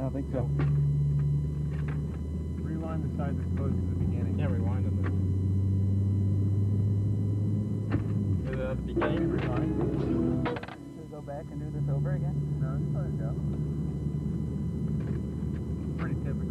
don't think so. Rewind the side that's close to the beginning. Can't rewind on this. Is it at the beginning? Rewind. Should we go back and do this over again? No, just let it go. Pretty typical.